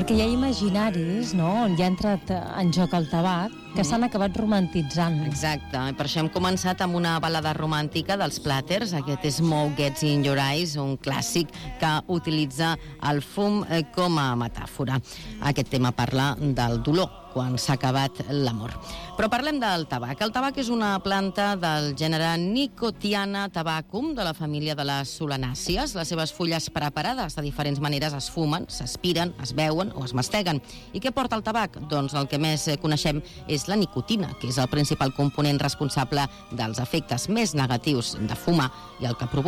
que hi ha imaginaris, no?, on hi ha entrat en joc el tabac, que s'han acabat romantitzant. Exacte, i per això hem començat amb una balada romàntica dels Platters. Aquest és Smoke Gets in Your Eyes, un clàssic que utilitza el fum com a metàfora. Aquest tema parla del dolor quan s'ha acabat l'amor. Però parlem del tabac. El tabac és una planta del gènere Nicotiana tabacum, de la família de les solanàcies. Les seves fulles preparades de diferents maneres es fumen, s'aspiren, es beuen o es masteguen. I què porta el tabac? Doncs el que més coneixem és la nicotina, que és el principal component responsable dels efectes més negatius de fumar i el que provoca